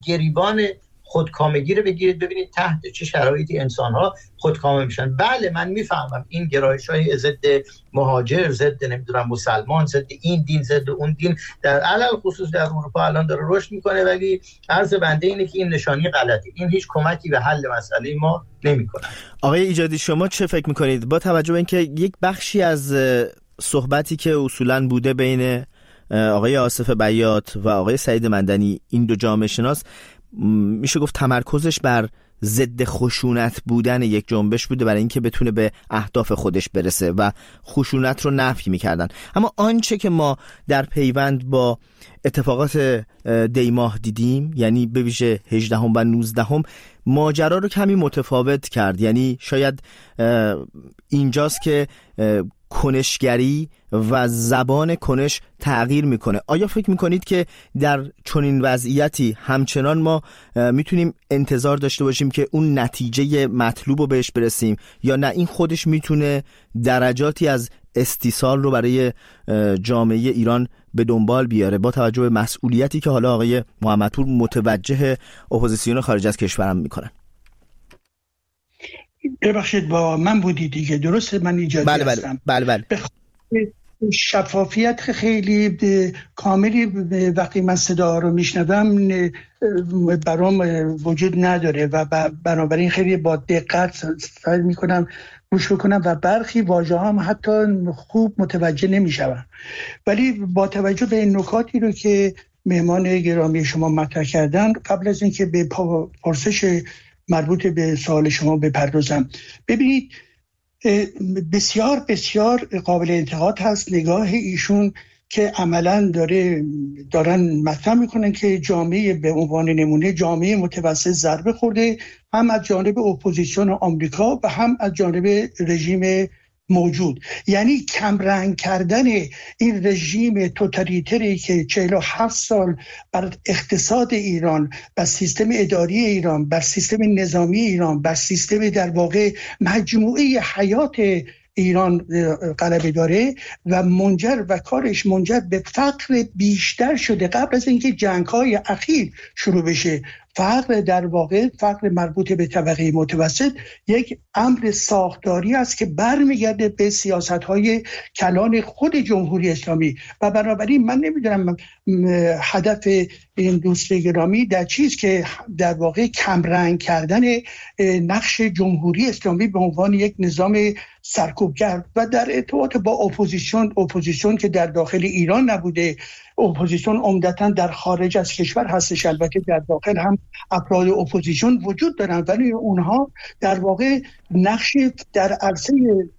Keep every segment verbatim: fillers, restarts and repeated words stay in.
گریبان خودکامگی رو بگیرید ببینید تحت چه شرایطی انسان‌ها خودکامه میشن. بله من میفهمم این گرایش‌های ضد مهاجر، ضد نمیدونم مسلمان، ضد این دین، ضد اون دین در علل خصوص در اروپا الان داره رشد میکنه، ولی عرض بنده اینه که این نشانی غلطه. این هیچ کمکی به حل مسئله ما نمیکنه. آقای ایجادی شما چه فکر میکنید با توجه به اینکه یک بخشی از صحبتی که اصولاً بوده بین آقای آصف بیات و آقای سعید مندنی، این دو جامعه شناس، میشه گفت تمرکزش بر ضد خشونت بودن یک جنبش بوده برای اینکه بتونه به اهداف خودش برسه و خشونت رو نفی میکردن، اما آنچه که ما در پیوند با اتفاقات دی ماه دیدیم، یعنی به ویژه هجدهم و نوزدهم، ماجرا رو کمی متفاوت کرد. یعنی شاید اینجاست که کنشگری و زبان کنش تغییر میکنه. آیا فکر میکنید که در چنین وضعیتی همچنان ما میتونیم انتظار داشته باشیم که اون نتیجه مطلوب رو بهش برسیم، یا نه این خودش میتونه درجاتی از استیصال رو برای جامعه ایران به دنبال بیاره با توجه به مسئولیتی که حالا آقای محمدپور متوجه اپوزیسیون خارج از کشورم میکنن؟ ببخشید با من بودی دیگه، درسته؟ من ایجادی بله بله هستم. بله بله. شفافیت خیلی کاملی وقتی من صدا رو میشنوم برام وجود نداره و بنابراین خیلی با دقت سعی میکنم گوش بکنم و برخی واژه هم حتی خوب متوجه نمیشوم. ولی با توجه به این نکاتی رو که مهمان گرامی شما مطرح کردن، قبل از اینکه به پرسش مربوط به سوال شما بپردازم، ببینید بسیار بسیار قابل انتقاد هست نگاه ایشون که عملاً داره دارن مطرح میکنن که جامعه به عنوان نمونه جامعه متوسط ضربه خورده، هم از جانب اپوزیسیون آمریکا و هم از جانب رژیم موجود. یعنی کمرنگ کردن این رژیم توتالیتری که چهل و هفت سال بر اقتصاد ایران، بر سیستم اداری ایران، بر سیستم نظامی ایران، بر سیستم در واقع مجموعه حیات ایران غلبه داره و منجر و کارش منجر به فقر بیشتر شده قبل از اینکه جنگ‌های اخیر شروع بشه. فقر در واقع فقر مربوط به طبقه متوسط یک امر ساختاری است که برمیگرده به سیاست‌های کلان خود جمهوری اسلامی و بنابراین من نمیدونم هدف این دوست گرامی در چیز که در واقع کمرنگ کردن نقش جمهوری اسلامی به عنوان یک نظام سرکوبگر و در ارتباط با اپوزیسیون اپوزیسیون که در داخل ایران نبوده، اپوزیسیون عمدتاً در خارج از کشور هستش، البته در داخل هم افراد اپوزیسیون وجود دارن ولی اونها در واقع نقش در عرصه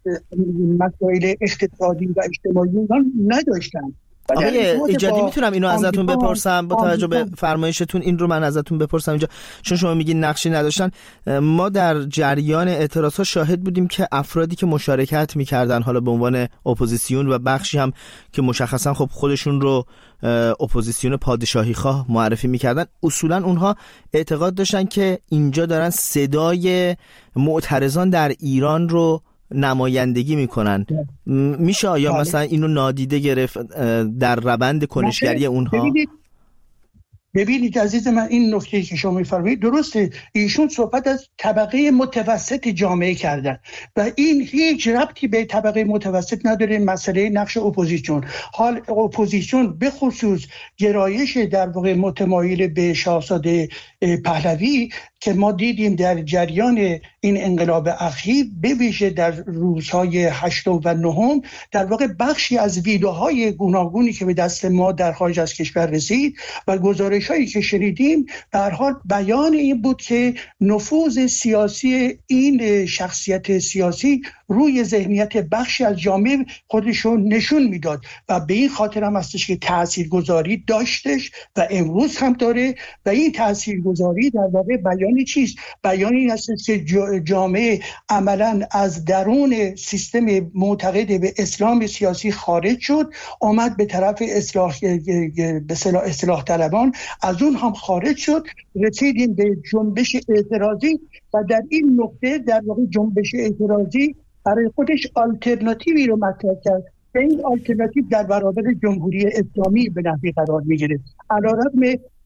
مسائل اقتصادی و اجتماعی نداشتن. آقای ایجادی میتونم اینو ازتون بپرسم با توجه به فرمایشتون؟ این رو من ازتون بپرسم اینجا، چون شما میگین نقشی نداشتن. ما در جریان اعتراضات شاهد بودیم که افرادی که مشارکت میکردن حالا به عنوان اپوزیسیون و بخشی هم که مشخصا خب خودشون رو اپوزیسیون پادشاهی خواه معرفی میکردن، اصولا اونها اعتقاد داشتن که اینجا دارن صدای معترضان در ایران رو نمایندگی میکنن. میشه آیا مثلا اینو نادیده گرفت در روند کنشگری اونها؟ ببینید ببینید عزیز من، این نکته که شما میفرمایید درسته. ایشون صحبت از طبقه متوسط جامعه کردن و این هیچ ربطی به طبقه متوسط نداره. مسئله نقش اپوزیسیون، حال اپوزیسیون به خصوص گرایش در واقع متمایل به شاهزاده پهلوی که ما دیدیم در جریان این انقلاب اخیر، به ویژه در روزهای هشتم و نهم، در واقع بخشی از ویدیوهای گوناگونی که به دست ما در خارج از کشور رسید و گزارش‌هایی که شنیدیم، به هر حال بیان این بود که نفوذ سیاسی این شخصیت سیاسی روی ذهنیت بخشی از جامعه خودشون نشون میداد و به این خاطر هم هستش که تاثیرگذاری داشتش و امروز هم داره. و این تاثیرگذاری در واقع بیانی چیست؟ بیانی این هستش که جامعه عملاً از درون سیستم معتقد به اسلام سیاسی خارج شد، آمد به طرف اصلاح به اصطلاح اصلاح طلبان، از اون هم خارج شد، رسیدیم به جنبش اعتراضی و در این نقطه در واقع جنبش اعتراضی برای خودش آلترناتیوی رو مطرح کرد و این آلترناتیو در برابر جمهوری اسلامی به نحوی قرار میگیره. علیرغم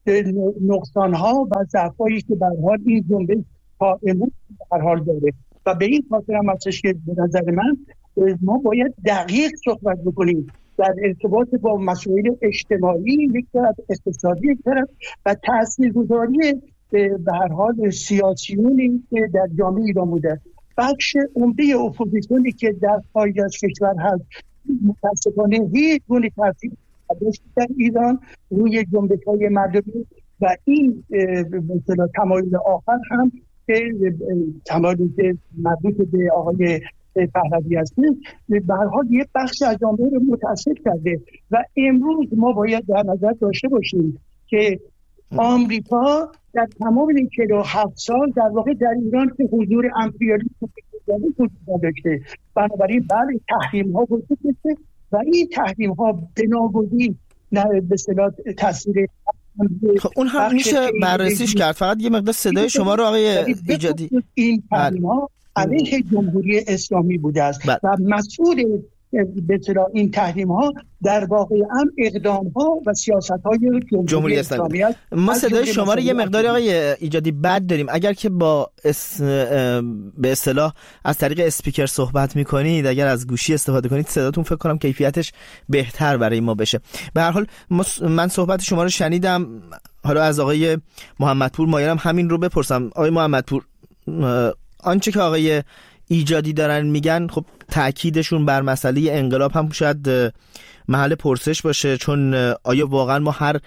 نقصان‌ها و ضعف‌هایی که به هر حال این جنبش تا امروز به هر حال داره و به این خاطر هم هستش که به نظر من ما باید دقیق صحبت بکنیم در ارتباط با مسائل اجتماعی یک طرف، اقتصادی یک طرف و تاثیرگذاری به هر حال سیاسیونی که در جامعه ایران بوده. بخش عمده اپوزیسیونی که در خارج از کشور هست متاسفانه هیچ گونه تاثیر نداشته در ایران روی جنبش‌های مردمی و این مثلا تمایل آخر هم که تمایلی که مربوط به آقای پهلوی هست به هر حال یک بخش از جامعه رو متاثر کرده و امروز ما باید در نظر داشته باشیم که آمریکا در تمام این چهل و هفت سال در واقع در ایران که حضور امپریالیسم وجود نداشته، بنابراین بله تحریم ها وجود داشته و این تحریم ها بناگزیر به اصطلاح تاثیر خب اون هم میشه بررسیش کرد. فقط یه مقدار صدای شما رو آقای ایجادی این تحریم ها علیه جمهوری اسلامی بوده است بله. و مسئول به اصطلاح این تحریم ها در واقع هم اقدام ها و سیاست های جمهوری, جمهوری اسلامی است. ما صدای شما رو یه مقداری آقای ایجادی بد داریم. اگر که با اس... به اصطلاح از طریق اسپیکر صحبت میکنید، اگر از گوشی استفاده کنید، صداتون فکر کنم کیفیتش بهتر برای ما بشه. به هر حال من صحبت شما رو شنیدم. حالا از آقای محمدپور مایلم همین رو بپرسم. آقای محمدپور، آنچه که آقای ایجادی دارن میگن خب تأکیدشون بر مسئله انقلاب هم شاید محل پرسش باشه، چون آیا واقعا ما هر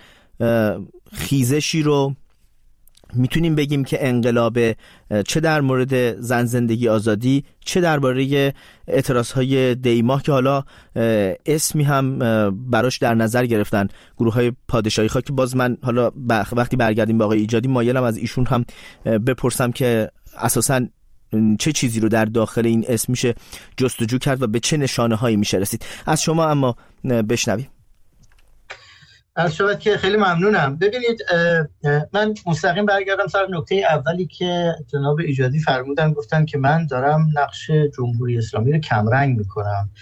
خیزشی رو میتونیم بگیم که انقلاب، چه در مورد زن زندگی آزادی، چه درباره اعتراضهای دیماه که حالا اسمی هم براش در نظر گرفتن، گروه های پادشاهی خواه، که باز من حالا وقتی برگردیم با آقای ایجادی مایلم از ایشون هم بپرسم که اساساً چه چیزی رو در داخل این اسم میشه جستجو کرد و به چه نشانه هایی میشه رسید. از شما اما بشنویم. از شما که خیلی ممنونم. ببینید من مستقیم برگردم سر نکته اولی که جناب ایجادی فرمودن، گفتن که من دارم نقش جمهوری اسلامی رو کمرنگ میکنم.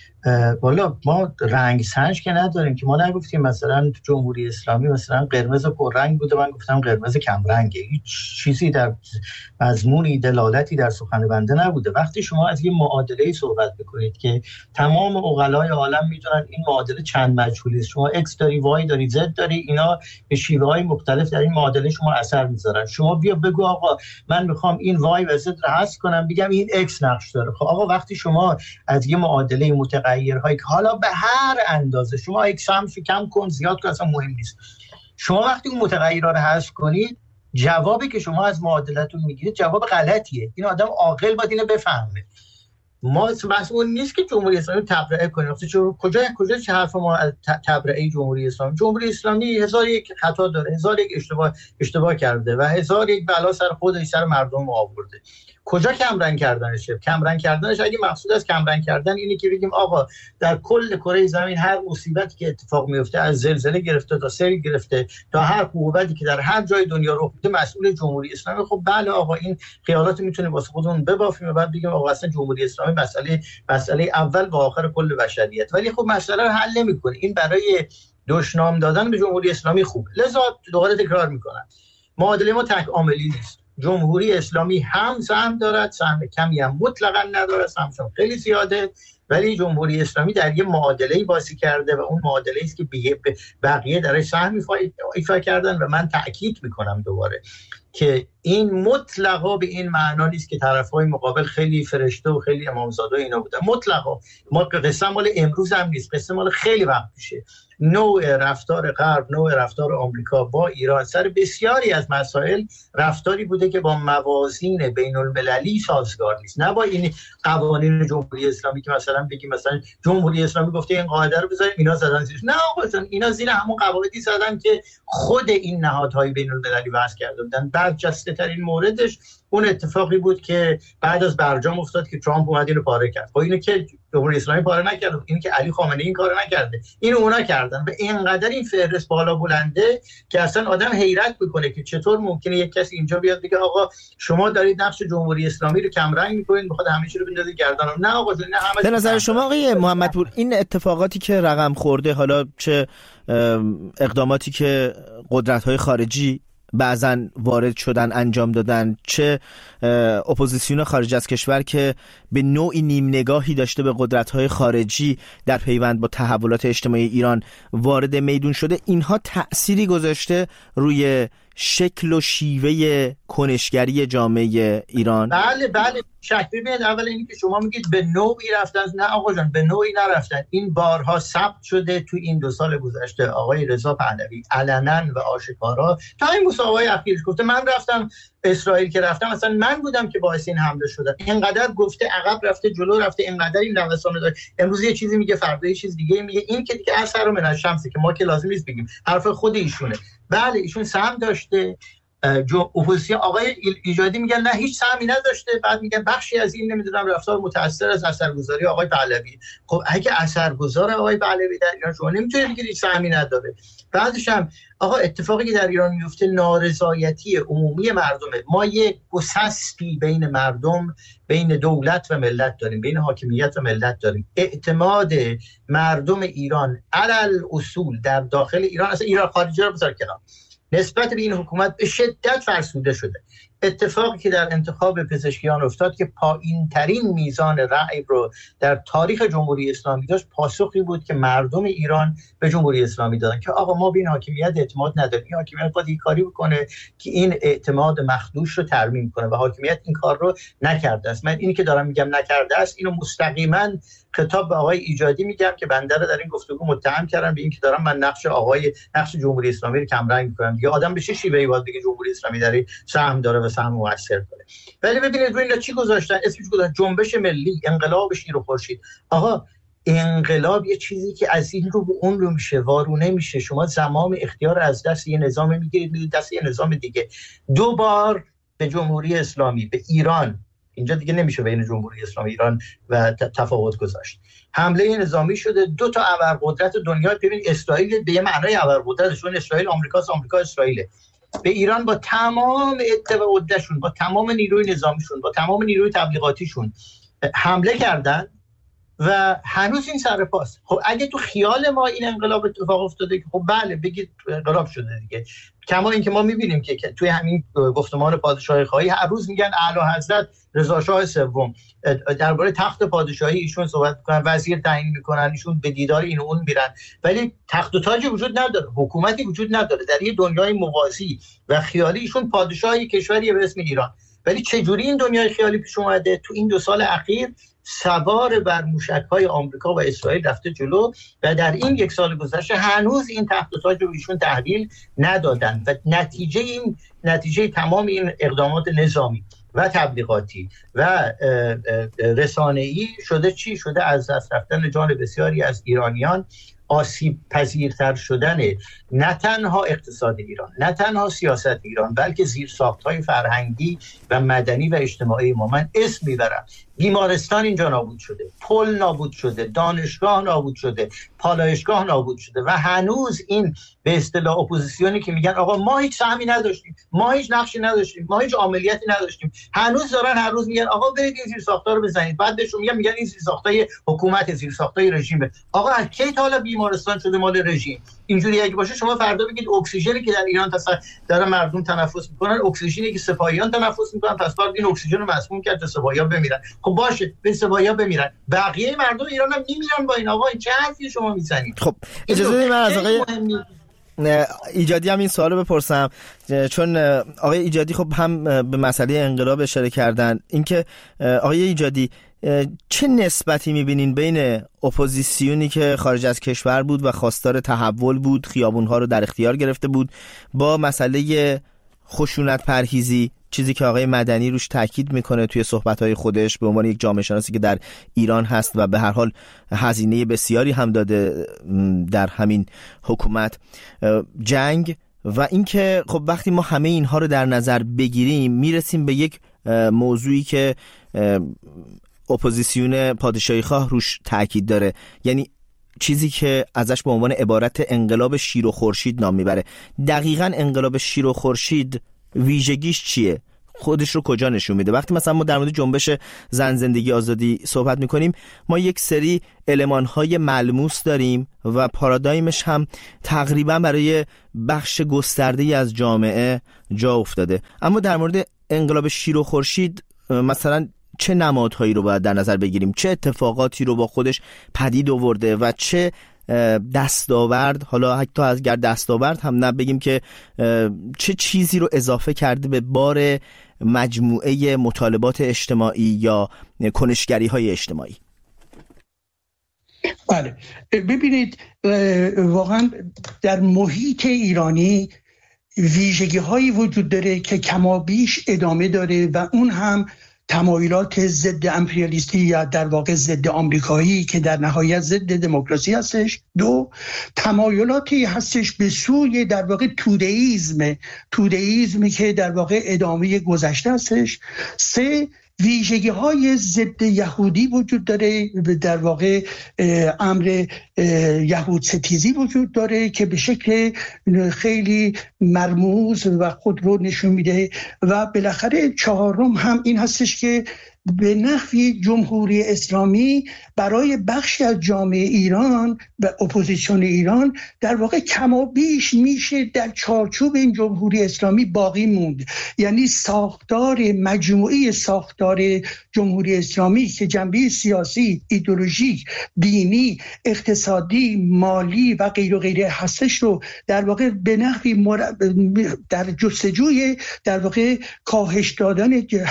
والا ما رنگ سنج که نداریم که، ما نگفتیم مثلا جمهوری اسلامی مثلا قرمز پررنگ بوده من گفتم قرمز کمرنگه. هیچ چیزی در مضمونی دلالتی در سخن بنده نبوده. وقتی شما از یه معادله صحبت بکنید که تمام عقلای عالم میدونن این معادله چند مجهولی است، شما x داری y داری z داری، اینا به شیوه‌های مختلف در این معادله شما اثر میذارن. شما بیا بگو آقا من میخوام این y و z رو حذف کنم، بگم این x نقش داره. خب آقا وقتی شما از یه معادله متغیرهایی که حالا به هر اندازه شما x هم کم کن زیاد کن اصلا مهم نیست، شما وقتی اون متغیرها رو حذف کنید، جوابی که شما از معادلتون میگیرید جواب غلطیه. این آدم عاقل باید اینو بفهمه. ما مسئول نیست که جمهوری اسلامی تبرئه کنیم. چون کجا کجا چه حرف ما از تبرئه جمهوری اسلامی؟ جمهوری اسلامی هزار یک خطا داره، هزار یک اشتباه اشتباه کرده و هزار یک بلا سر خودش سر مردم آورده. کجا کمرنگ کردنشه؟ کمرنگ کردنش اگه مقصود از کمرنگ کردن اینه که بگیم آقا در کل کره زمین هر مصیبتی که اتفاق میفته، از زلزله گرفته تا سیل گرفته تا هر عقوبتی که در هر جای دنیا رخ بده، مسئول جمهوری اسلامی. خب بله آقا این خیالات میتونه واسه خودمون ببافیم و بعد بگیم آقا اصلا جمهوری اسلامی مسئله مسئله اول و آخر کل بشریت، ولی خب مسئله رو حل نمیکنه. این برای دشنام دادن به جمهوری اسلامی خوب. لذا دوباره تکرار میکنم، معادله ما تک عاملی نیست. جمهوری اسلامی هم سهم دارد، سهم کمی هم مطلقاً ندارد، سهمش خیلی زیاده، ولی جمهوری اسلامی در یه معادله‌ای بازی کرده و اون معادله‌ای است که بقیه درش سهم ایفا کردن و من تأکید میکنم دوباره که این مطلقا به این معنا نیست که طرف‌های مقابل خیلی فرشته و خیلی امامزاده اینا بودن. مطلقا ما قصه مال امروز هم نیست، قصه مال خیلی وقت پیشه. نوع رفتار غرب، نوع رفتار آمریکا با ایران سر بسیاری از مسائل رفتاری بوده که با موازین بین المللی سازگار نیست، نه با این قوانین جمهوری اسلامی که مثلا بگیم مثلا جمهوری اسلامی گفته این قاعده رو بذاریم اینا زدن زیرش. نه آقا اینا زیر همون قواعدی زدن که خود این نهادهای بین المللی وضع کرده بودن. برجسته ترین موردش اون اتفاقی بود که بعد از برجام افتاد که ترامپ اومد اینو پاره کرد. خب اینو که جمهوری اسلامی پاره نکرده، این که علی خامنه‌ای این کارو نکرده، اینو اونا کردن. و اینقدر این فهرست بالا بلنده که اصلا آدم حیرت میکنه که چطور ممکنه یک کسی اینجا بیاد بگه آقا شما دارید نقش جمهوری اسلامی رو کم رنگ میکنید، میخواد همه چی رو بندازید گردن. نه آقا، نه همه. به نظر شما آقای محمدپور این اتفاقاتی که رقم خورده، حالا چه اقداماتی که قدرت‌های خارجی بعضا وارد شدن انجام دادن، چه اپوزیسیون خارج از کشور که به نوعی نیم نگاهی داشته به قدرت‌های خارجی در پیوند با تحولات اجتماعی ایران وارد میدون شده، اینها تأثیری گذاشته روی شکل و شیوه کنشگری جامعه ایران؟ بله بله شک. ببینید، اول اینی که شما میگید به نوعی رفتن، نه آقا جان، به نوعی نرفتن. این بارها ثبت شده تو این دو سال گذشته. آقای رضا پهلوی علنا و آشکارا تا این مسابقه اخیرش گفته من رفتم اسرائیل، که رفتم اصلا من بودم که باعث این حمله شده. اینقدر گفته عقب رفته جلو رفته، اینقدر این نوسان داره، امروز یه چیزی میگه فردا یه چیز دیگه میگه. این که دیگه اثر من الشمس که ما که لازم نیست بگیم، حرف خود ایشونه. بله ایشون سهم داشته. جو اپوزیسیون آقای ایجادی میگن نه هیچ سهمی نداشته، بعد میگن بخشی از این نمیدونم رفتار متأثر از اثرگذاری آقای پهلوی. خب اگه اثرگذار آقای پهلوی در ایران، شما نمیتونید بگید هیچ سهمی نداره. بعدش هم آقا اتفاقی که در ایران میفته نارضایتی عمومی مردمه. ما یک گسستی بین مردم، بین دولت و ملت داریم، بین حاکمیت و ملت داریم. اعتماد مردم ایران علل اصول در داخل ایران، اصلا ایران خارجی رو بذار کنار، نسبت به این حکومت به شدت فرسوده شده. اتفاقی که در انتخاب پزشکیان افتاد که پایین ترین میزان رأی رو در تاریخ جمهوری اسلامی داشت، پاسخی بود که مردم ایران به جمهوری اسلامی دادن که آقا ما به این حاکمیت اعتماد نداریم، این حاکمیت باید این کاری بکنه که این اعتماد مخدوش رو ترمیم کنه و حاکمیت این کار رو نکرده است. من اینی که دارم میگم نکرده است، اینو مستقیما خطاب به آقای ایجادی میگم که بنده رو در این گفتگو متهم کردن به این که دارم من نقش آقای نقش جمهوری اسلامی رو کم رنگ میکنم. دیگه آدم به چه شیوهی باید بگه جمهوری اسلامی در سهم داره و سهم مؤثر داره؟ ولی ببینید روی اینا چی گذاشتن، اسمش گذاشتن جنبش ملی، انقلاب شیر و خورشید. آقا انقلاب یه چیزی که از این رو به اون رو میشه، وارونه میشه. شما زمام اختیار از دست یه نظام میگیرید میدید دست یه نظام دیگه. دو بار به جمهوری اسلامی، به ایران، اینجا دیگه نمیشه بین جمهوری اسلامی ایران و تفاوت گذاشت، حمله نظامی شده. دو تا ابرقدرت دنیا، ببین اسرائیل به یه معنای ابرقدرتشون، اسرائیل آمریکاست، آمریکا اسرائیل، به ایران با تمام عده و عده‌شون، با تمام نیروی نظامیشون، با تمام نیروی تبلیغاتیشون حمله کردن و هنوز این سر پاست. خب اگه تو خیال ما این انقلاب اتفاق افتاده که خب بله بگید انقلاب شده دیگه. کما اینکه ما می‌بینیم که توی همین گفتمان پادشاهی خواهی هر روز میگن اعلی حضرت رضا شاه سوم درباره تخت پادشاهی ایشون صحبت میکنن، وزیر تعیین میکنن، ایشون به دیدار این و اون میرن، ولی تخت و تاجی وجود نداره، حکومتی وجود نداره. در یه دنیای موازی و خیالی ایشون پادشاهی کشوری به اسم ایران. ولی چجوری این دنیای خیالی پیش اومده؟ تو این دو سال اخیر سوار بر موشک‌های آمریکا و اسرائیل رفته جلو و در این یک سال گذشته هنوز این تخت و تاج رو ایشون تحویل ندادن و نتیجه این نتیجه تمام این اقدامات نظامی و تبلیغاتی و رسانه‌ای شده چی؟ شده از دست رفتن جان بسیاری از ایرانیان، آسیب پذیرتر شدن نه تنها اقتصاد ایران، نه تنها سیاست ایران، بلکه زیرساخت‌های فرهنگی و مدنی و اجتماعی ما. من اسم میبرم، بیمارستان اینجا نابود شده، پل نابود شده، دانشگاه نابود شده، پالایشگاه نابود شده و هنوز این به اصطلاح اپوزیسیونی که میگن آقا ما هیچ سهمی نداشتیم، ما هیچ نقشی نداشتیم، ما هیچ عملیاتی نداشتیم، هنوز دارن هر روز میگن آقا برید این زیرساخت‌ها رو بزنید. بعد بهشون میگن میگن این زیرساخت‌های حکومت، زیرساخت‌های رژیمه. آقا از کی تا حالا بیمارستان شده مال رژیم؟ اینجوری اگه باشه شما فردا بگید اکسیژنی که در ایران دارن مردم تنفس میکنن، اکسیژنی که سپاهیان تنفس میکنن، پس بعد این اکسیژن رو مسموم کرد تا سپاهیان بمیرن. خب باشه به سپاهیان بمیرن، بقیه مردم ایران هم نمیرن با این. آقا این چه حرفی شما میزنید؟ خب اجازه بدید من از آقای ایجادی هم این سوالو بپرسم، چون آقای ایجادی خب هم به مسئله انقلاب اشاره کردن. اینکه آقای ایجادی چه نسبتی میبینین بین اپوزیسیونی که خارج از کشور بود و خواستار تحول بود، خیابونها رو در اختیار گرفته بود، با مسئله خشونت پرهیزی، چیزی که آقای مدنی روش تاکید میکنه توی صحبت‌های خودش به عنوان یک جامعه شناسی که در ایران هست و به هر حال هزینه بسیاری هم داده در همین حکومت، جنگ و اینکه خب وقتی ما همه اینها رو در نظر بگیریم میرسیم به یک موضوعی که اپوزیسیون پادشاهی خواه روش تاکید داره، یعنی چیزی که ازش به عنوان عبارت انقلاب شیر و خورشید نام میبره. دقیقاً انقلاب شیر و خورشید ویژگیش چیه؟ خودش رو کجا نشون میده؟ وقتی مثلا ما در مورد جنبش زن زندگی آزادی صحبت میکنیم، ما یک سری المان‌های ملموس داریم و پارادایمش هم تقریبا برای بخش گسترده‌ای از جامعه جا افتاده. اما در مورد انقلاب شیر و خورشید مثلا چه نمادهایی رو باید در نظر بگیریم؟ چه اتفاقاتی رو با خودش پدید آورده و چه دستاورد، حالا حتی اگر دستاورد هم نبگیم که چه چیزی رو اضافه کرده به بار مجموعه مطالبات اجتماعی یا کنشگری های اجتماعی؟ بله، ببینید واقعا در محیط ایرانی ویژگی هایی وجود داره که کمابیش ادامه داره و اون هم تمایلات ضد امپریالیستی یا در واقع ضد آمریکایی که در نهایت ضد دموکراسی هستش. دو، تمایلاتی هستش به سوی در واقع تودئیسم تودئیسمی که در واقع ادامه گذشته هستش. سه، ویژگی های ضد یهودی وجود داره، در واقع امر یهود ستیزی وجود داره که به شکل خیلی مرموز و خود رو نشون میده. و بالاخره چهارم هم این هستش که به نحوی جمهوری اسلامی برای بخشی از جامعه ایران و اپوزیسیون ایران در واقع کمابیش میشه در چارچوب این جمهوری اسلامی باقی موند. یعنی ساختار مجموعی ساختار جمهوری اسلامی که جنبه سیاسی، ایدئولوژیک، دینی، اقتصادی، مالی و غیر و غیره هستش رو در واقع به نحوی مر... در جستجوی در واقع کاهش دادن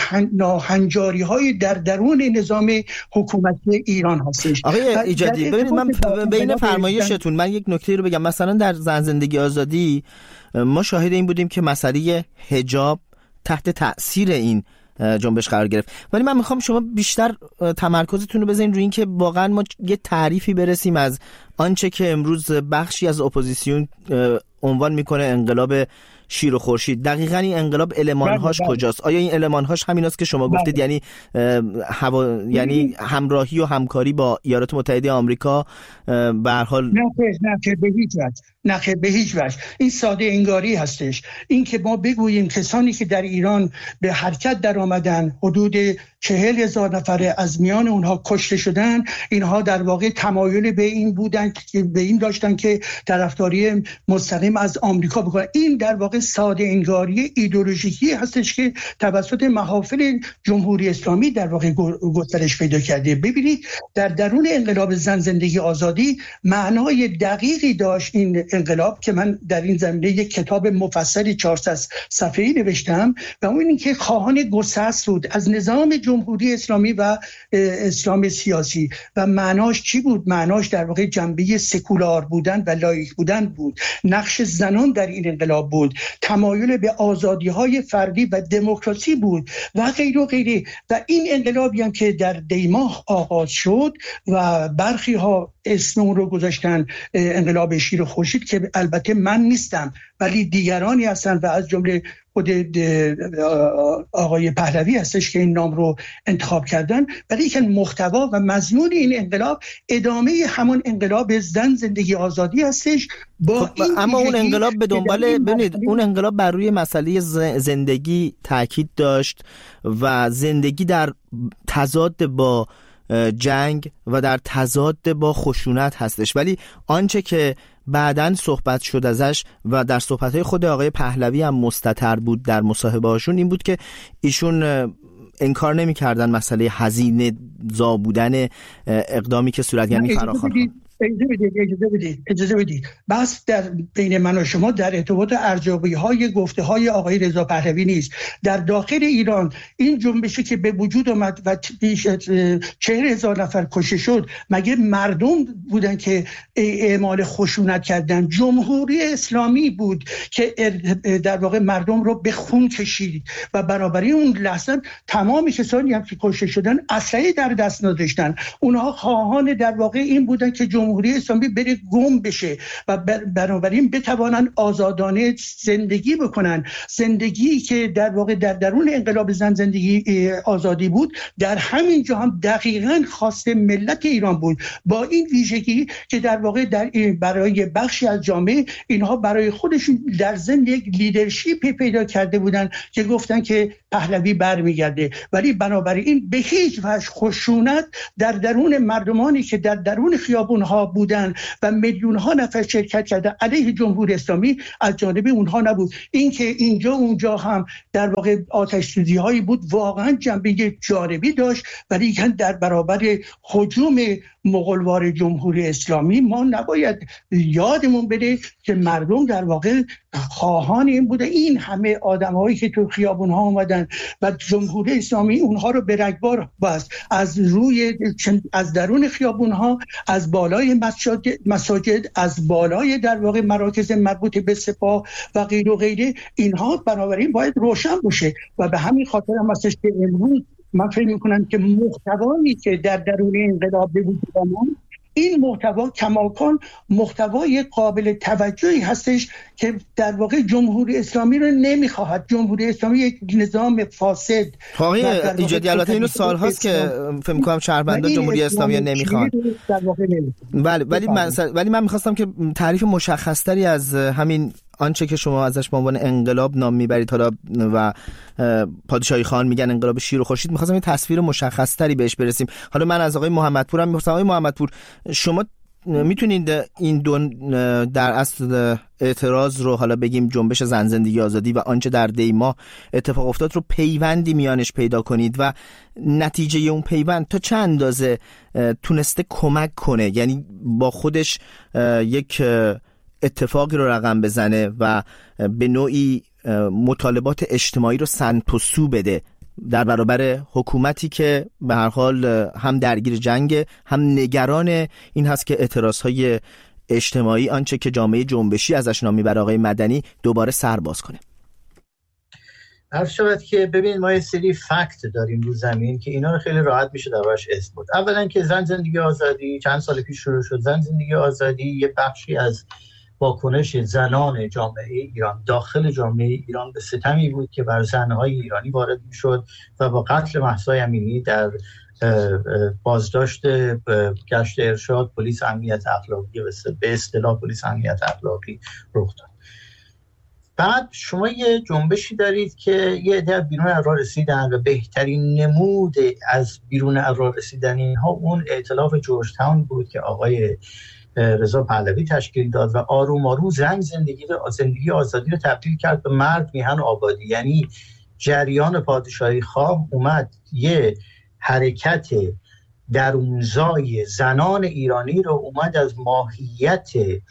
ناهنجاری های در درون نظام حکومتی ایران هستش. آقای ایجادی ببینید، من بین فرمایشتون من یک نکته رو بگم. مثلا در زن زندگی آزادی ما شاهد این بودیم که مسئله حجاب تحت تأثیر این جنبش قرار گرفت، ولی من میخوام شما بیشتر تمرکزتون رو بزنید روی این که واقعا ما یه تعریفی برسیم از آنچه که امروز بخشی از اپوزیسیون عنوان میکنه انقلاب شیر و خورشید. دقیقاً این انقلاب المان‌هاش کجاست؟ آیا این المان‌هاش همیناست که شما گفتید؟ یعنی هوا... یعنی همراهی و همکاری با ایالات متحده آمریکا به هر حال؟ نه نه به هیچ وجه نه به هیچ وجه. این ساده انگاری هستش. این که ما بگوییم کسانی که در ایران به حرکت در آمدن حدود چهل هزار نفر از میان اونها کشته شدن، اینها در واقع تمایل به این بودن که به این داشتن که طرفداری مستقیم از آمریکا بکنن. این در واقع ساده انگاری ایدئولوژیکی هستش که توسط محافل جمهوری اسلامی در واقع گسترش پیدا کرده. ببینید در درون انقلاب زن زندگی آزادی معنای دقیقی داشت این انقلاب که من در این زمینه یک کتاب مفصلی چهارصد صفحه‌ای نوشتم و اون این که خواهان گسست بود از نظام جمهوری اسلامی و اسلام سیاسی. و معناش چی بود؟ معناش در واقع جنبه سکولار بودن و لایق بودن بود. نقش زنان در این انقلاب بود، تمایل به آزادی‌های فردی و دموکراسی بود و غیر و غیره. و این انقلابی هم که در دیماه آغاز شد و برخی ها اسم اون رو گذاشتن انقلاب شیر و خورشید که البته من نیستم ولی دیگرانی هستن و از جمله خود آقای پهلوی هستش که این نام رو انتخاب کردن. ولی که محتوا و مضمون این انقلاب ادامه همون انقلاب زن زندگی آزادی هستش. با خب اما اون انقلاب به دنبال ببینید اون انقلاب بر روی مسئله زندگی تاکید داشت و زندگی در تضاد با جنگ و در تضاد با خشونت هستش. ولی آنچه که بعداً صحبت شد ازش و در صحبت‌های خود آقای پهلوی هم مستتر بود در مصاحبه‌هاشون این بود که ایشون انکار نمی‌کردن مسئله هزینه زا بودن اقدامی که صورت گرفت فراخوان. اجازه بدید اجازه بدید اجازه بدید بس در بین من و شما در ارتباط ارزیابی های گفته های آقای رضا پهلوی نیست. در داخل ایران این جنبشی که به وجود آمد و بیش از چهل هزار نفر کشته شد، مگه مردم بودن که اعمال خشونت کردن؟ جمهوری اسلامی بود که در واقع مردم رو به خون کشید و بنابراین اون لحظه تمام کسانی هم که کشته شدن اسلحه در دست نداشتن. اونها خواهان در واقع این بودن که جمهوری جمهوری اسلامی بره گم بشه و بنابراین بتوانند آزادانه زندگی بکنن. زندگی که در واقع در درون انقلاب زن زندگی آزادی بود، در همین جا هم دقیقاً خواست ملت ایران بود، با این ویژگی که در واقع در برای بخشی از جامعه اینها برای خودشون در ضمن یک لیدرشیپ پیدا کرده بودن که گفتن که پهلوی برمیگرده، ولی بنابراین به هیچ وجه خشونت در درون مردمانی که در درون خیابونها بودن و میلیون ها نفر شرکت کرده علیه جمهوری اسلامی از جانب اونها نبود. اینکه اینجا اونجا هم در واقع آتش سوزی هایی بود واقعا جنبه جانبی داشت، ولی در برابر هجوم مغولوار جمهوری اسلامی ما نباید یادمون بره که مردم در واقع خواهان این بوده. این همه آدم‌هایی که تو خیابون‌ها اومدن و جمهوری اسلامی اونها رو به رگبار بست، از روی از درون خیابون‌ها، از بالای مساجد, مساجد از بالای در واقع مراکز مربوط به سپاه و غیر و غیره. اینها بنابراین باید روشن باشه و به همین خاطر هم هستش که امروز من فکر می‌کنم که محتوایی که در درون انقلاب به وجود آمد، این محتوا کماکان محتوای قابل توجهی هستش که در واقع جمهوری اسلامی رو نمیخواهد. جمهوری اسلامی یک نظام فاسد. آقای ایجادی البته اینو سال‌هاست که فکر می‌کنم شهروندان جمهوری اسلامی نمیخوان. بله ولی من ولی من می‌خواستم که تعریف مشخص‌تری از همین آنچه که شما ازش به عنوان انقلاب نام میبرید حالا و پادشاهی خان میگن انقلاب شیر و خورشید، می‌خواستم این تصویر مشخص‌تری بهش برسیم. حالا من از آقای محمدپور هم می‌پرسم. آقای محمدپور، شما میتونید این دو در اصل اعتراض رو حالا بگیم جنبش زن زندگی آزادی و آنچه در دی ماه اتفاق افتاد رو پیوندی میانش پیدا کنید و نتیجه اون پیوند تا چه اندازه تونسته کمک کنه، یعنی با خودش یک اتفاقی رو رقم بزنه و به نوعی مطالبات اجتماعی رو سمت و سو بده در برابر حکومتی که به هر حال هم درگیر جنگ، هم نگران این هست که اعتراضهای اجتماعی، آنچه که جامعه جنبشی ازش نام میبره آقای مدنی، دوباره سر باز کنه. عرض شود که ببین ما یه سری فکت داریم رو زمین که اینا رو خیلی راحت میشه دربارش اسم برد. اولا که زن زندگی آزادی چند سال پیش شروع شد. زن زندگی آزادی یه بخشی از واکنش زنان جامعه ایران داخل جامعه ایران به ستمی بود که بر زنهای ایرانی وارد میشد و با قتل مهسا امینی در بازداشت گشت ارشاد پلیس امنیت اخلاقی به اصطلاح پلیس امنیت اخلاقی رخ داد. بعد شما یه جنبشی دارید که یه عده بیرون از راه رسیدن و بهترین نمود از بیرون از راه رسیدن اینها اون ائتلاف جورج تاون بود که آقای رضا پهلوی تشکیل داد و آروم آروم زن زندگی رو زندگی آزادی رو تبدیل کرد به مرد میهن و آبادی. یعنی جریان پادشاهی خواه اومد یه حرکت درونزای زنان ایرانی رو اومد از ماهیت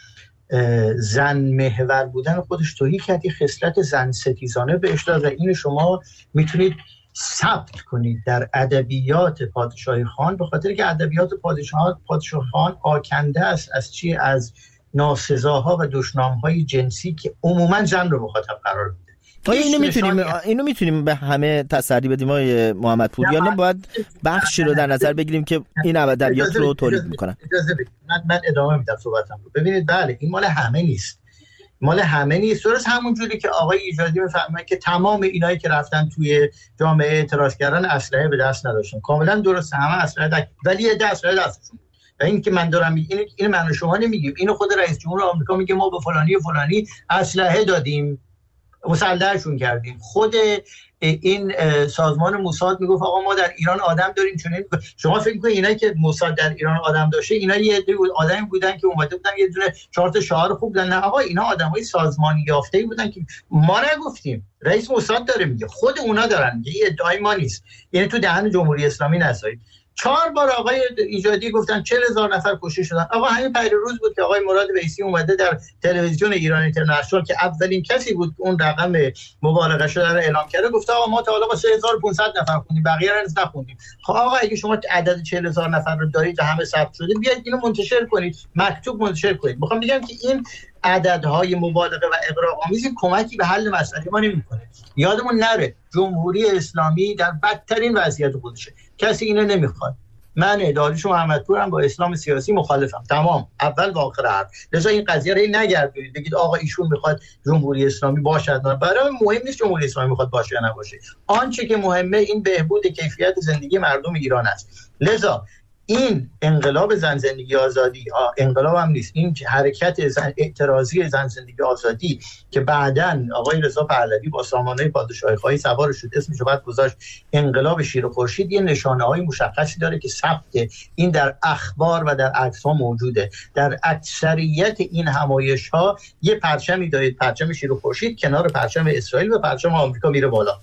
زن محور بودن خودش توهی کرد، خصلت زن ستیزانه بهش داد و این شما میتونید ثبت کنید در ادبیات پادشاهی خان، به خاطر که ادبیات پادشاه پادشاه خان آکنده است از چی؟ از ناسزاها و دشنامهای جنسی که عموما زن رو مخاطب قرار میده. آیا اینو میتونیم اینو میتونیم به همه تسری بدیم آقای محمدپور، یا نه باید بخشی رو در نظر بگیریم که این ادبیات رو تولید میکنن؟ اجازه بدید من, من ادامه میدم صحبتم رو. ببینید بله این مال همه نیست، مال همه نیست. درست همون جوری که آقای ایجادی میفهمن که تمام اینایی که رفتن توی جامعه اعتراض کردن اسلحه به دست نداشتن، کاملا درسته، همه اسلحه داشتن ولی یه دست اسلحه دستشون. و این که من دارم میگم این این من و شما نمیگیم، اینو خود رئیس جمهور آمریکا میگه ما به فلانی و فلانی اسلحه دادیم، مسلحشون کردیم. خود این سازمان موساد میگفت آقا ما در ایران آدم داریم. چون شما فکر می‌کنید اینایی که موساد در ایران آدم داشته اینا یه عده آدمی بودن که اومده بودن یه دونه چهار تا شعار خوب دادن؟ نه آقا، اینا آدمای سازمانی یافته‌ای بودن که ما نگفتیم، رئیس موساد داره میگه، خود اونا دارن میگه، این ادعای ما نیست. یعنی تو دهن جمهوری اسلامی نسایید. چهار بار آقای ایجادی گفتن چهل هزار نفر کشته شدن. آقا همین پیروز بود که آقای مراد ویسی اومده در تلویزیون ایران اینترنشنال که اولین کسی بود اون رقم مبالغه شده رو اعلام کرده، گفته آقا ما تا حالا با سه هزار و پانصد نفر خوندیم، بقیه رو نخوندیم. خب آقا اگه شما عدد چهل هزار نفر رو دارید و همه ثبت شده، بیاید اینو منتشر کنید، مکتوب منتشر کنید. میخوام بگم که این عددهای مبالغه و اغراق‌آمیز کمکی به حل مسئله ما نمی‌کنه. یادمون نره جمهوری اسلامی در بدترین وضعیت خودشه، کسی اینو نمیخواد. من داریوش محمدپورم، با اسلام سیاسی مخالفم، تمام، اول و آخر حرف. لذا این قضیه رو نگردونید بگید آقا ایشون میخواد جمهوری اسلامی باشد. برای مهم نیست جمهوری اسلامی میخواد باشه یا نباشه، آنچه که مهمه این بهبود کیفیت زندگی مردم ایران است. لذا این انقلاب زن زندگی آزادی، انقلاب هم نیست، این حرکت زن اعتراضی زن زندگی آزادی که بعداً آقای رضا پهلوی با سامانه پادشاهی خواهی سوار شد، اسمش رو بعد گذاشت انقلاب شیر و خورشید، یه نشانه‌های مشخصی داره که ثبت این در اخبار و در عکس‌ها موجوده. در اکثریت این همایش‌ها یه پرچمی دارید، پرچم شیر و خورشید کنار پرچم اسرائیل و پرچم آمریکا میره بالا.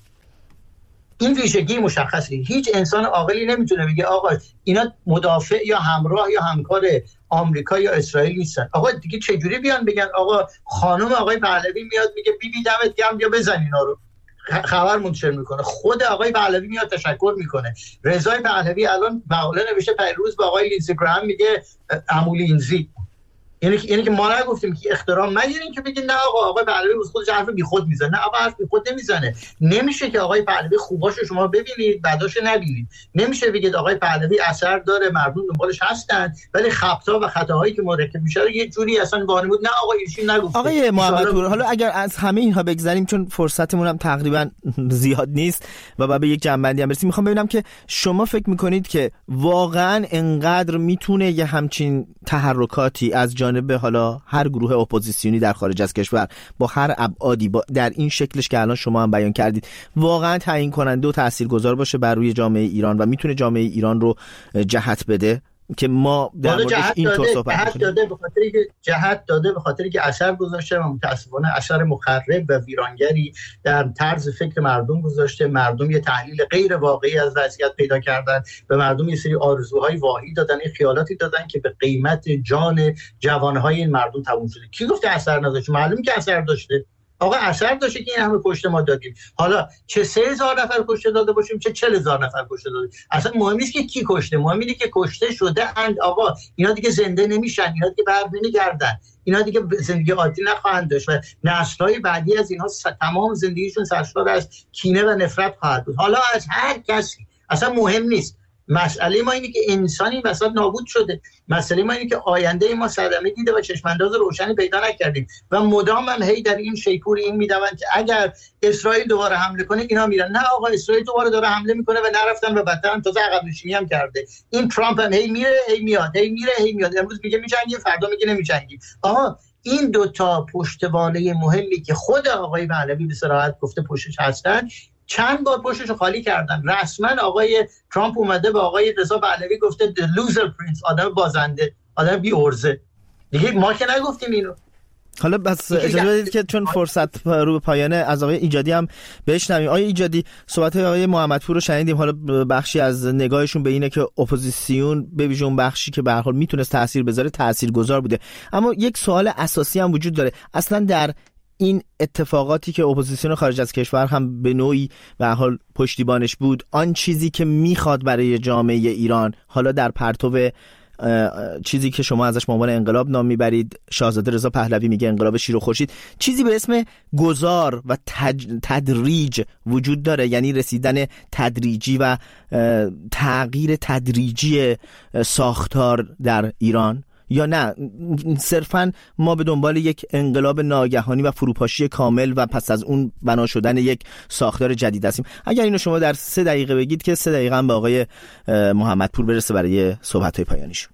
این ویژگی مشخصه. هیچ انسان عاقلی نمیتونه بگه آقا اینا مدافع یا همراه یا همکار آمریکا یا اسرائیل نیستن. آقا دیگه چجوری بیان بگن آقا خانم آقای پهلوی میاد میگه بی بی دمت گرم بیا بزن اینا رو، خبر منتشر میکنه. خود آقای پهلوی میاد تشکر میکنه. رضا پهلوی الان مقاله نوشته پیروز با آقای لینزی گرام میگه عمو لینزی، یعنی که یعنی که ما نگفتیم که احترام نگیرین که بگین نه آقا آقای پهلوی از خودش حرف بیخود میزنه. نه آقا حرف بیخود نمیزنه. نمیشه که آقای پهلوی خوباشو شما ببینید بعداشو نبینید. نمیشه بگید آقای پهلوی اثر داره مردم دنبالش هستن ولی خطا و خطاهایی که مرتکب میشه رو یه جوری اصلا وانمود نه آقا ایشون نگفته. آقای محمدپور، حالا اگر از همه اینها بگذریم چون فرصتمون هم تقریبا زیاد نیست و بعد به یک جنبندی هم برسیم، میخوام ببینم که شما فکر میکنید که واقعا انقدر میتونه یه همچین تحرکاتی از جانب حالا هر گروه اپوزیسیونی در خارج از کشور با هر ابعادی با در این شکلش که الان شما هم بیان کردید واقعا تعیین کننده و تاثیرگذار باشه بر روی جامعه ایران و میتونه جامعه ایران رو جهت بده که ما در موردش اینطور صحبت کنیم؟ داده به خاطری که جهت داده به خاطری که اثر گذاشته و متاسفانه اثر مخرب و ویرانگری در طرز فکر مردم گذاشته. مردم یه تحلیل غیر واقعی از وضعیت پیدا کردن، به مردم یه سری آرزوهای واهی دادن، یه خیالاتی دادن که به قیمت جان جوانهای این مردم تموم شده. کی گفته اثر نداشته؟ معلومه که اثر داشته. آقا اثر داشته که این همه کشته ما دادیم. حالا چه سه هزار نفر کشته داده باشیم چه چهل هزار نفر کشته داده، اصلا مهم نیست که کی کشته، مهم اینه که کشته شده اند. آقا اینا دیگه زنده نمیشن، اینا دیگه بر نمیگردن، اینا دیگه زندگی عادی نخواهند داشت و نسل‌های بعدی از اینها تمام زندگیشون سرشار از کینه و نفرت خواهد بود. حالا از هر کسی اصلا مهم نیست. مسئله ما اینه که انسانی وسط نابود شده. مسئله ما اینه که آینده ما صدمه دیده و چشمانداز روشنی پیدا نکردیم و مدام هم هی در این شیپور این میدون که اگر اسرائیل دوباره حمله کنه اینا میرن. نه آقا اسرائیل دوباره داره حمله میکنه و نرفتن و بدترم تازه عقب نشینی هم کرده. این ترامپ هم هی میره هی میاد هی میره هی میاد. امروز میگه میجنگیم فردا میگه نمیجنگیم. آها این دوتا پشتوانه مهمی که خود آقای پهلوی به صراحت گفته پشتش هستن چند بار پشتشو خالی کردن. رسما آقای ترامپ اومده به آقای رضا پهلوی گفته the loser prince، آدم بازنده، آدم بی ارزه. دیگه ما که نگفتیم اینو. حالا بس اجازه بدید که چون فرصت رو به پایانه از آقای ایجادی هم بشنویم. آقای ایجادی صحبت‌های آقای محمدپور رو شنیدیم، حالا بخشی از نگاهشون به اینه که اپوزیسیون به ویژه اون بخشی که به هر حال میتونست تاثیر بذاره تاثیرگذار بوده، اما یک سوال اساسی هم وجود داره. اصلا در این اتفاقاتی که اپوزیسیون خارج از کشور هم به نوعی به هر حال پشتیبانش بود، آن چیزی که میخواد برای جامعه ایران حالا در پرتو چیزی که شما ازش به عنوان انقلاب نام میبرید، شاهزاده رضا پهلوی میگه انقلاب شیر و خورشید، چیزی به اسم گذار و تج... تدریج وجود داره، یعنی رسیدن تدریجی و تغییر تدریجی ساختار در ایران، یا نه صرفاً ما به دنبال یک انقلاب ناگهانی و فروپاشی کامل و پس از اون بنا شدن یک ساختار جدید هستیم؟ اگر اینو شما در سه دقیقه بگید که سه دقیقه هم به آقای محمدپور برسه برای صحبت‌های پایانیشون.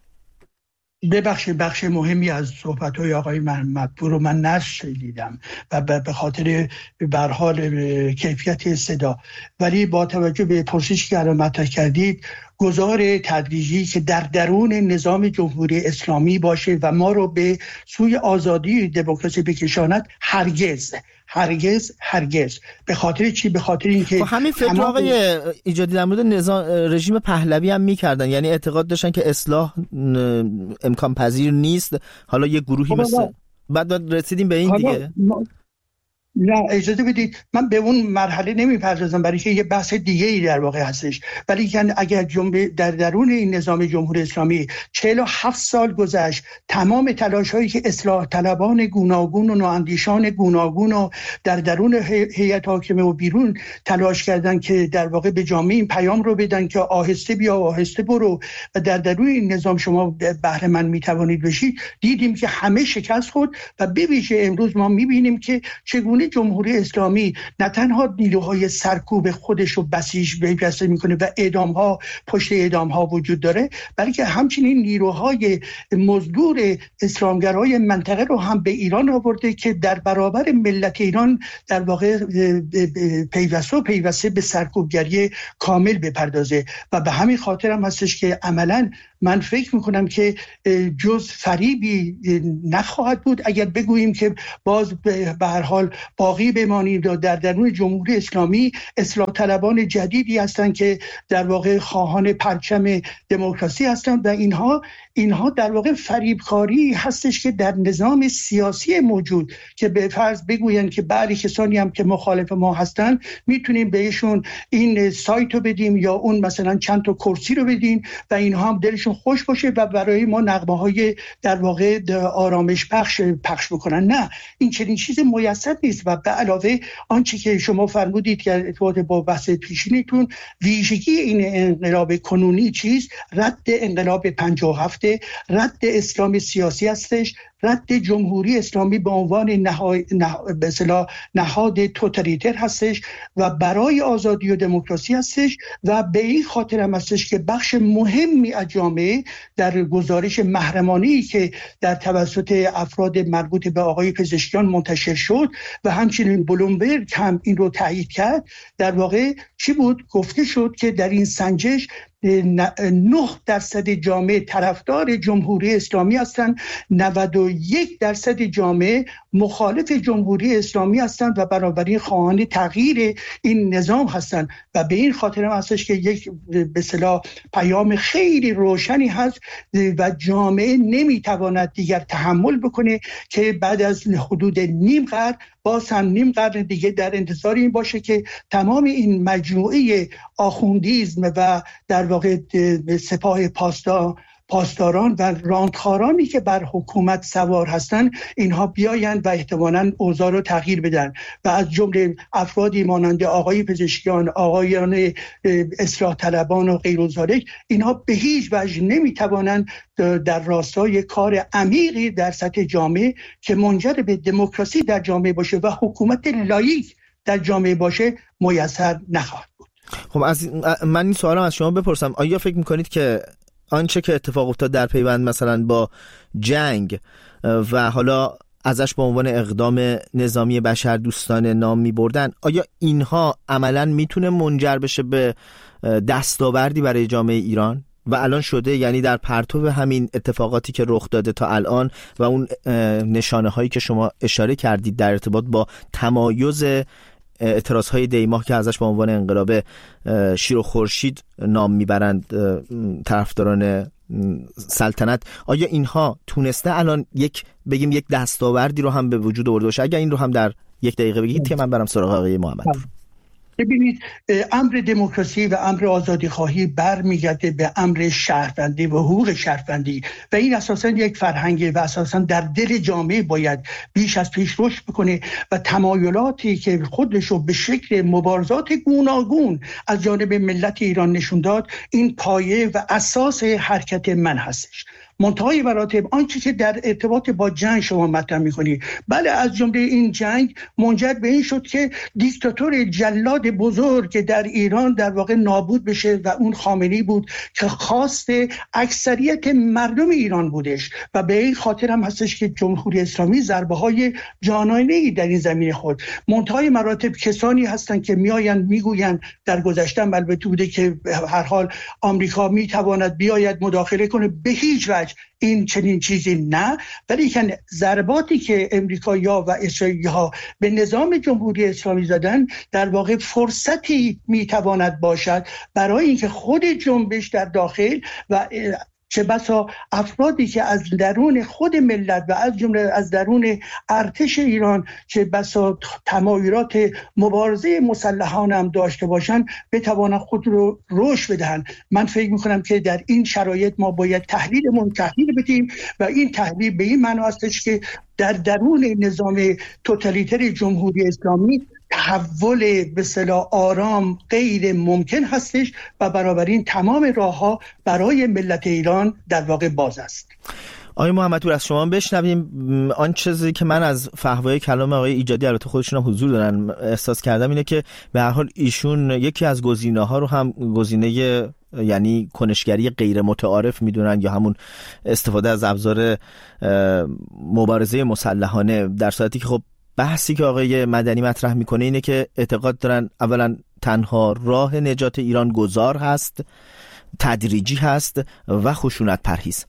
ببخشید بخش مهمی از صحبت‌های آقای محمدپور رو من نشنیدم و به خاطر به هر حال کیفیت صدا، ولی با توجه به پرسشی که الان مطرح کردید، گذار تدریجی که در درون نظام جمهوری اسلامی باشه و ما رو به سوی آزادی دموکراسی بکشاند، هرگز هرگز هرگز. به خاطر چی؟ به خاطر اینکه خب همین فکر آقای ایجادی در مورد نظام رژیم پهلوی هم می‌کردن، یعنی اعتقاد داشتن که اصلاح امکان پذیر نیست. حالا یه گروهی مثل بعد رسیدیم به این دیگه. نه اجازه بدید من به اون مرحله نمیپردازم، برای که یه بحث دیگه ای در واقع هستش. ولی اگر جنبه در درون این نظام جمهوری اسلامی چهل و هفت سال گذشت، تمام تلاش هایی که اصلاح طلبان گوناگون و نواندیشان گوناگون و در درون هیئت حاکمه و بیرون تلاش کردن که در واقع به جامعه این پیام رو بدن که آهسته بیا و آهسته برو و در درون این نظام شما بهره مند میتوانید بشید، دیدیم که همه شکست خورد. و به ویژه امروز ما میبینیم که چگونه جمهوری اسلامی نه تنها نیروهای سرکوب خودش رو بسیج پیوسته میکنه و اعدام‌ها پشت اعدام‌ها وجود داره، بلکه همچنین نیروهای مزدور اسلامگرای منطقه رو هم به ایران آورده که در برابر ملت ایران در واقع پیوسته و پیوسته به سرکوبگری کامل بپردازه. و به همین خاطر هم هستش که عملاً من فکر میکنم که جز فریبی نخواهد بود اگر بگوییم که باز به هر حال باقی بمانیم در درون جمهوری اسلامی اصلاح طلبان جدیدی هستند که در واقع خواهان پرچم دموکراسی هستند و اینها اینها در واقع فریبکاری هستش که در نظام سیاسی موجود که به فرض بگویند که بعضی کسانی هم که مخالف ما هستند میتونیم بهشون این سایت رو بدیم یا اون مثلا چند تا کرسی رو بدیم و اینها هم دلشون خوش باشه و برای ما نغمه های در واقع آرامش بخش پخش بکنن. نه، این چنین چیز میسر نیست. و به علاوه آنچه که شما فرمودید که ارتباط با بحث پیشینیتون، ویژگی این انقلاب کنونی چیز رد انقلاب پنجاه و هفت، رد اسلام سیاسی هستش، رد جمهوری اسلامی به عنوان نهاد به اصطلاح نهاد توتالیتر هستش و برای آزادی و دموکراسی هستش. و به این خاطر هم هستش که بخش مهمی از جامعه در گزارش محرمانه‌ای که در توسط افراد مربوط به آقای پزشکیان منتشر شد و همچنین بلومبرگ هم این رو تایید کرد، در واقع چی بود؟ گفته شد که در این سنجش نه درصد جامعه طرفدار جمهوری اسلامی هستند، نود و یک درصد جامعه مخالف جمهوری اسلامی هستند و بنابراین خواهان تغییر این نظام هستند. و به این خاطر هم هستش که یک به اصطلاح پیام خیلی روشنی هست و جامعه نمیتواند دیگر تحمل بکنه که بعد از حدود نیم قرن باز هم نیم قرن دیگه در انتظار این باشه که تمام این مجموعه آخوندیزم و در واقع سپاه پاسدار پاسداران و راندخارانی که بر حکومت سوار هستند اینها بیایند و احتمالاً اوضاع رو تغییر بدن. و از جمله افرادی مانند آقای پزشکیان، آقایان اصلاح طلبان و غیر ذالک، اینها به هیچ وجه نمیتوانند در راستای کار عمیقی در سطح جامعه که منجر به دموکراسی در جامعه باشه و حکومت لایق در جامعه باشه میسر نخواهد بود. خب از من این سوالم از شما بپرسم، آیا فکر میکنید که آنچه که اتفاق افتاد در پیوند مثلا با جنگ و حالا ازش به عنوان اقدام نظامی بشردوستانه نام می‌بردن، آیا اینها عملاً میتونه منجر بشه به دستاوردی برای جامعه ایران؟ و الان شده، یعنی در پرتو همین اتفاقاتی که رخ داده تا الان و اون نشانه هایی که شما اشاره کردید در ارتباط با تمایز اعتراضهای دیماه که ازش به عنوان انقلاب شیر و خورشید نام میبرند طرفداران سلطنت، آیا اینها تونسته الان یک بگیم یک دستاوردی رو هم به وجود آورده باشه؟ اگر این رو هم در یک دقیقه بگید که من برم سراغ آقای محمد. ببینید، امر دموکراسی و امر آزادی خواهی برمیگرده به امر شهروندی و حقوق شهروندی و این اساساً یک فرهنگه و اساساً در دل جامعه باید بیش از پیش رشد بکنه و تمایلاتی که خودش رو به شکل مبارزات گوناگون از جانب ملت ایران نشون داد، این پایه و اساس حرکت من هستش. منتهای مراتب آنچه که در ارتباط با جنگ شما مطرح می‌کنید، بله، از جمله این جنگ منجر به این شد که دیکتاتور جلاد بزرگ که در ایران در واقع نابود بشه و اون خامنه‌ای بود که خواست اکثریت مردم ایران بودش و به این خاطر هم هستش که جمهوری اسلامی ضربه‌های جانانه‌ای در این زمینه خورد. منتهای مراتب کسانی هستند که میآیند میگویند در گذشته البته بوده که هر حال آمریکا میتواند بیاید مداخله کنه، به هیچ وجه این چنین چیزی نه. ولی که ضرباتی که امریکایی‌ها و اسرائیلی‌ها به نظام جمهوری اسلامی زدن در واقع فرصتی میتواند باشد برای اینکه خود جنبش در داخل و چه بسا افرادی که از درون خود ملت و از جمله از درون ارتش ایران چه بسا تمایلات مبارزه مسلحانه هم داشته باشن بتوانند خود رو رشد بدهند. من فکر میکنم که در این شرایط ما باید تحلیلمون تحلیل بدیم و این تحلیل به این معنی هستش که در درون نظام توتالیتر جمهوری اسلامی تحول به اصطلاح آرام غیر ممکن هستش و بنابراین تمام راه‌ها برای ملت ایران در واقع باز است. آقای محمدپور از شما بشنویم. آن چیزی که من از فحوای کلام آقای ایجادی، البته خودشون هم حضور دارن، احساس کردم اینه که به هر حال ایشون یکی از گزینه‌ها رو هم گزینه یعنی کنشگری غیر متعارف میدونن یا همون استفاده از ابزار مبارزه مسلحانه، در صورتی که خب بحثی که آقای مدنی مطرح میکنه اینه که اعتقاد دارن اولا تنها راه نجات ایران گذار هست، تدریجی هست و خشونت پرهیز.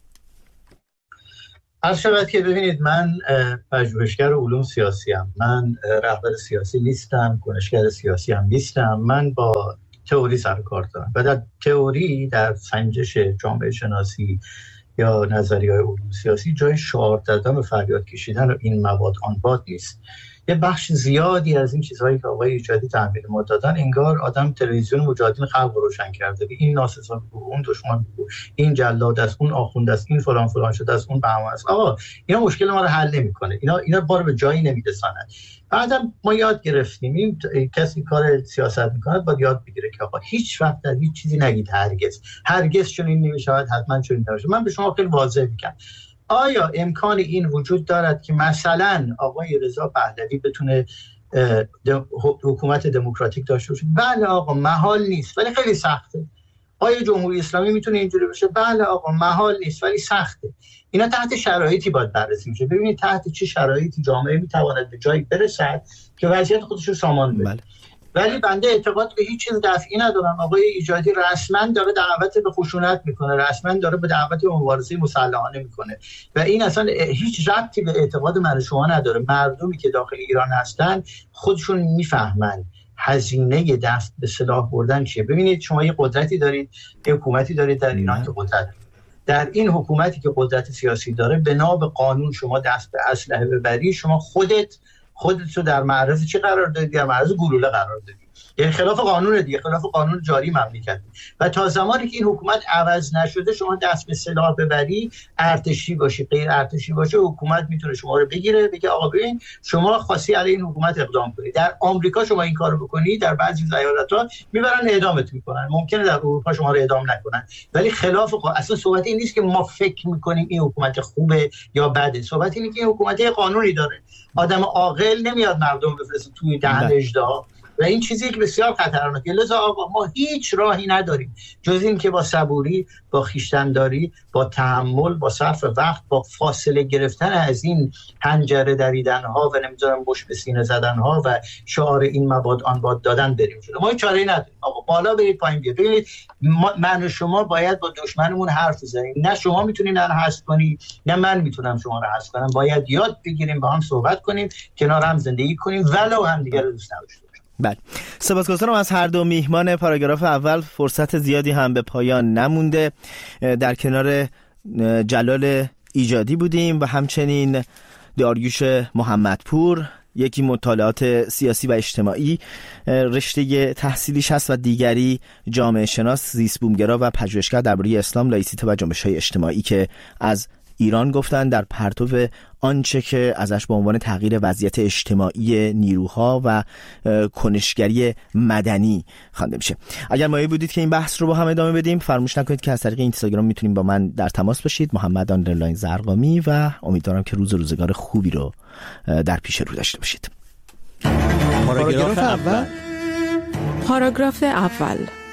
عرض شود که ببینید من پژوهشگر علوم سیاسی ام، من رهبر سیاسی نیستم، کنشگر سیاسی هم نیستم، من با تئوری سر کار دارم و در تئوری در سنجش جامعه شناسی یا نظریه‌های علوم سیاسی جای شعار دادن و فریاد کشیدن و این مواد آن باد نیست. یه بخش زیادی از این چیزهایی که آقای ایجادی تحمیل ما دادن انگار آدم تلویزیون مجاهدین خلق رو روشن کرده که این ناسزا بود، اون دشمن بود، این جلاد است، اون آخوند است، این فلان فلان شده است، اون بهمان است. آقا اینا مشکل ما رو حل نمی‌کنه، اینا اینا بار به جایی نمی‌رساند. بعدم ما یاد گرفتیم این کسی کار سیاست میکنه باید یاد بگیره که آقا هیچ وقت در هیچ چیزی نگید هرگز هرگز چنین نمی‌شود، حتما چنین نمی‌شود. من به شما خیلی واضح میگم، آیا امکان این وجود دارد که مثلا آقای رضا پهلوی بتونه حکومت دموکراتیک داشته باشه؟ بله آقا، محال نیست ولی خیلی سخته. آیا جمهوری اسلامی میتونه اینجوری بشه؟ بله آقا، محال نیست ولی سخته. اینا تحت شرایطی باید بررسی میشه. ببینید تحت چه شرایطی جامعه میتواند به جایی برسد که وضعیت خودش رو سامان بده. بله. ولی بنده اعتقاد به هیچ چیز دفعی ندارم. آقای ایجادی رسما داره دعوت به خشونت میکنه، رسما داره به دعوت به مبارزه مسلحانه میکنه و این اصلا هیچ ربطی به اعتقاد من و شما نداره. مردمی که داخل ایران هستن خودشون میفهمن هزینه دست به سلاح بردن چیه. ببینید شما یه قدرتی دارید، یه حکومتی دارید در ایران که قدرت، در این حکومتی که قدرت سیاسی داره بنا به قانون شما دست به اسلحه ببری، شما خودت خودت رو در معرض چی قرار دادی؟ در معرض گلوله قرار دادی. یعنی خلاف قانون دیگه، خلاف قانون جاری مملکت. و تا زمانی که این حکومت عوض نشده شما دست به سلاح ببری، ارتشی باشی غیر ارتشی باشه، حکومت میتونه شما رو بگیره بگه آقا ببین شما خواستی علیه این حکومت اقدام کنی. در آمریکا شما این کارو بکنی، در بعضی ایالت‌ها میبرن اعدامت میکنن. ممکنه در اروپا شما رو اعدام نکنن ولی خلاف قانون. اصلا صحبت این نیست که ما فکر میکنیم این حکومت خوبه یا بده، صحبت اینه که این حکومت قانونی داره. آدم عاقل نمیاد مردم بفرسته توی دهن اژدها و این چیزی که بسیار خطرناکه. لذا آقا ما هیچ راهی نداریم جز این که با صبوری، با خویشتن‌داری، با تحمل، با صرف وقت، با فاصله گرفتن از این حنجره دریدن‌ها و نمیذارم بش به سینه زدن‌ها و شعار این مباد آن باد دادن بریم جلو. ما چاره‌ای نداریم. آقا بالا برید پایین بیاید. ببینید من و شما باید با دشمنمون حرف بزنیم. نه شما میتونید من حذف کنی، نه من میتونم شما رو حذف کنم. باید یاد بگیریم، با هم صحبت کنیم، کنار هم زندگی کنیم ولو هم دیگه رو دوست نداشته. بله، سپاسگزارم از هر دو میهمان پاراگراف اول. فرصت زیادی هم به پایان نمونده. در کنار جلال ایجادی بودیم و همچنین داریوش محمدپور، یکی مطالعات سیاسی و اجتماعی رشته تحصیلیش هست و دیگری جامعه شناس، زیست بومگرا و پژوهشگر درباره اسلام، لایسیته و جنبش‌های اجتماعی که از ایران گفتن در پرتو آنچه که ازش به عنوان تغییر وضعیت اجتماعی نیروها و کنشگری مدنی خوانده میشه. اگر مایل بودید که این بحث رو با هم ادامه بدیم، فراموش نکنید که از طریق اینستاگرام میتونید با من در تماس باشید، محمد آندرلاین زرقامی، و امیدوارم که روز روزگار خوبی رو در پیش رو داشته باشید. پاراگراف اول. پاراگراف اول